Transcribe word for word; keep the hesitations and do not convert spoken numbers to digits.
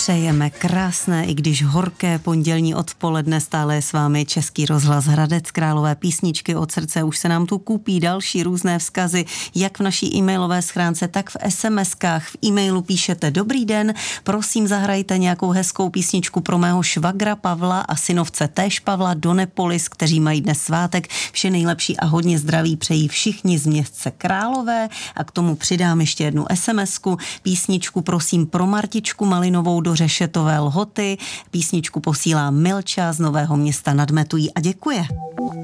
Přejeme krásné, i když horké pondělní odpoledne. Stále je s vámi Český rozhlas Hradec Králové. Písničky od srdce. Už se nám tu kupí další různé vzkazy, jak v naší e-mailové schránce, tak v es em eskách. V e-mailu píšete: dobrý den, prosím zahrajte nějakou hezkou písničku pro mého švagra Pavla a synovce též Pavla do Nepolis, kteří mají dnes svátek. Vše nejlepší a hodně zdraví přejí všichni z městce Králové. A k tomu přidám ještě jednu es em esku. Písničku prosím pro Martičku Malinovou do Řešetové Lhoty. Písničku posílá Milča z Nového Města nad Metují a děkuje.